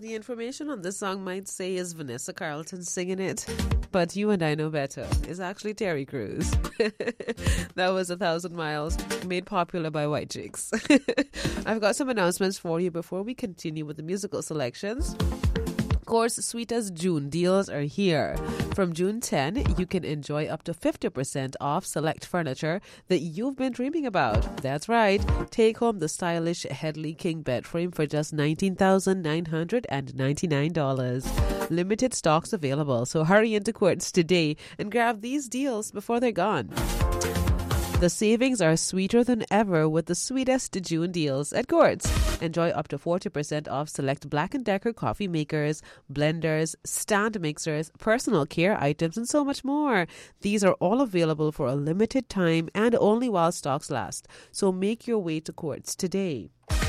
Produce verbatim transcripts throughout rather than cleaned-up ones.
the information on this song might say is Vanessa Carlton singing it, but you and I know better. It's actually Terry Crews. That was A Thousand Miles, made popular by white chicks. I've got some announcements for you before we continue with the musical selections. Of course, Sweet as June deals are here. From June tenth, you can enjoy up to fifty percent off select furniture that you've been dreaming about. That's right. Take home the stylish Headley King bed frame for just nineteen thousand nine hundred ninety-nine dollars. Limited stocks available, so hurry into Quartz today and grab these deals before they're gone. The savings are sweeter than ever with the sweetest June deals at Quartz. Enjoy up to forty percent off select Black and Decker coffee makers, blenders, stand mixers, personal care items, and so much more. These are all available for a limited time and only while stocks last. So make your way to Quartz today.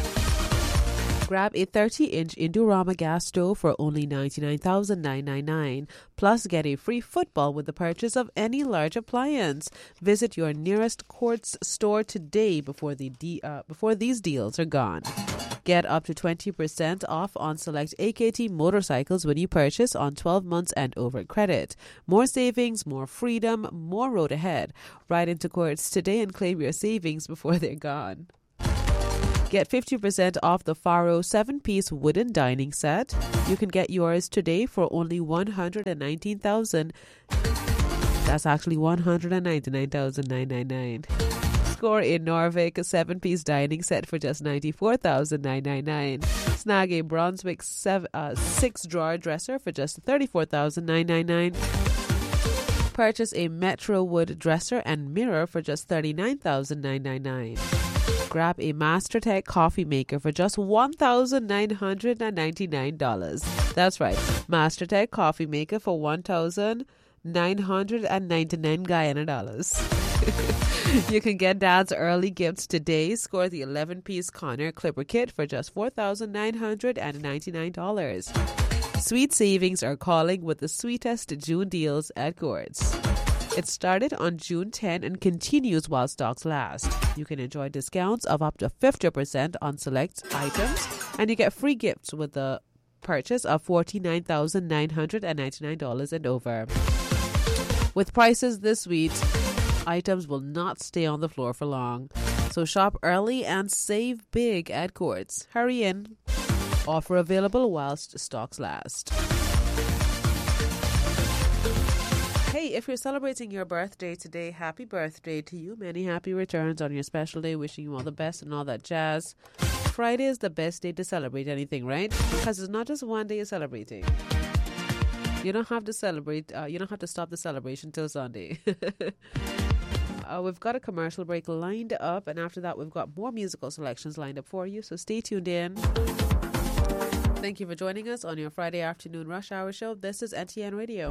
Grab a thirty-inch Indorama gas stove for only ninety-nine thousand nine hundred ninety-nine dollars. Plus, get a free football with the purchase of any large appliance. Visit your nearest Quartz store today before the de- uh, before these deals are gone. Get up to twenty percent off on select A K T motorcycles when you purchase on twelve months and over credit. More savings, more freedom, more road ahead. Ride into Quartz today and claim your savings before they're gone. Get fifty percent off the Faro seven-piece wooden dining set. You can get yours today for only one hundred nineteen thousand dollars. That's actually one hundred ninety-nine thousand nine hundred ninety-nine dollars. Score a Norvik seven-piece dining set for just ninety-four thousand nine hundred ninety-nine dollars. Snag a Brunswick seven, uh, six-drawer dresser for just thirty-four thousand nine hundred ninety-nine dollars. Purchase a Metro Wood dresser and mirror for just thirty-nine thousand nine hundred ninety-nine dollars. Grab a MasterTech coffee maker for just one thousand nine hundred ninety-nine dollars. That's right, MasterTech coffee maker for one thousand nine hundred ninety-nine Guyana dollars. You can get Dad's early gifts today. Score the eleven-piece Connor Clipper Kit for just four thousand nine hundred ninety-nine dollars. Sweet savings are calling with the sweetest June deals at Quartz. It started on June tenth and continues while stocks last. You can enjoy discounts of up to fifty percent on select items, and you get free gifts with the purchase of forty-nine thousand nine hundred ninety-nine dollars and over. With prices this sweet, items will not stay on the floor for long. So shop early and save big at Quartz. Hurry in. Offer available whilst stocks last. Hey, if you're celebrating your birthday today, happy birthday to you. Many happy returns on your special day. Wishing you all the best and all that jazz. Friday is the best day to celebrate anything, right? Because it's not just one day you're celebrating. You don't have to celebrate. Uh, you don't have to stop the celebration till Sunday. uh, we've got a commercial break lined up, and after that, we've got more musical selections lined up for you. So stay tuned in. Thank you for joining us on your Friday afternoon rush hour show. This is N T N Radio.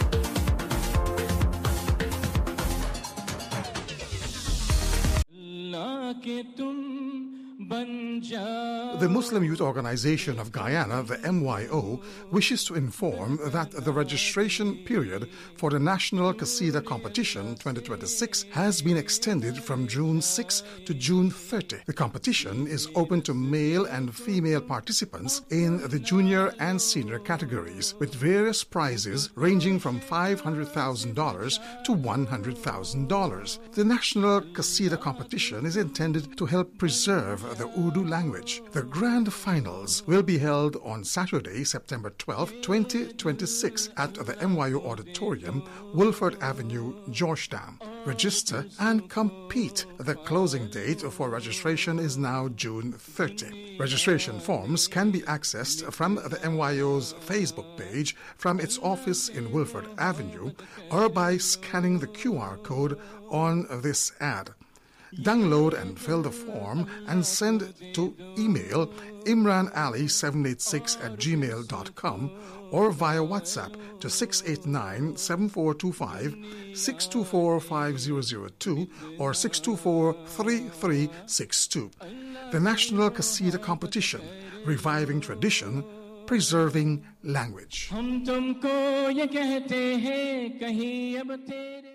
The Muslim Youth Organization of Guyana, the M Y O, wishes to inform that the registration period for the National Qasida Competition twenty twenty-six has been extended from June sixth to June thirtieth. The competition is open to male and female participants in the junior and senior categories, with various prizes ranging from five hundred thousand dollars to one hundred thousand dollars. The National Qasida Competition is intended to help preserve the Urdu language. The grand finals will be held on Saturday, September twelfth, twenty twenty-six at the M Y O Auditorium, Wolford Avenue, Georgetown. Register and compete. The closing date for registration is now June thirtieth. Registration forms can be accessed from the M Y O's Facebook page from its office in Wolford Avenue or by scanning the Q R code on this ad. Download and fill the form and send to email imranali seven eight six at gmail dot com or via WhatsApp to six eight nine, seven four two five, six two four five zero zero two or six two four three three six two. The National Qasida Competition, reviving tradition, preserving language.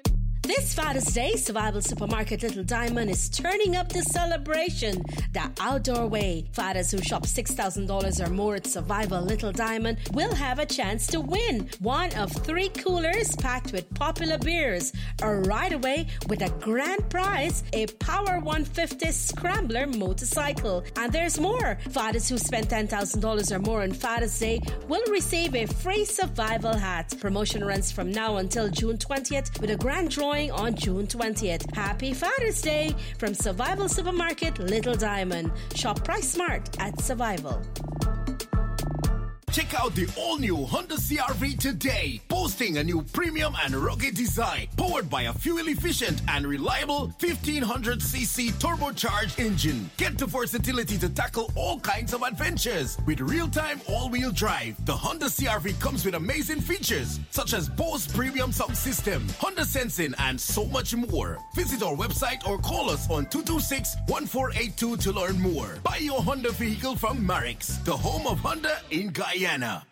This Father's Day, Survival Supermarket Little Diamond is turning up the celebration the outdoor way. Fathers who shop six thousand dollars or more at Survival Little Diamond will have a chance to win one of three coolers packed with popular beers, a ride-away with a grand prize, a Power one fifty Scrambler motorcycle. And there's more. Fathers who spend ten thousand dollars or more on Father's Day will receive a free survival hat. Promotion runs from now until June twentieth with a grand drawing on June twentieth. Happy Father's Day from Survival Supermarket Little Diamond. Shop Price Smart at Survival. Check out the all-new Honda C R V today, boasting a new premium and rugged design, powered by a fuel-efficient and reliable fifteen hundred c c turbocharged engine. Get the versatility to tackle all kinds of adventures with real-time all-wheel drive. The Honda C R V comes with amazing features such as Bose Premium Sound System, Honda Sensing, and so much more. Visit our website or call us on two two six, one four eight two to learn more. Buy your Honda vehicle from Marix, the home of Honda in Guyana.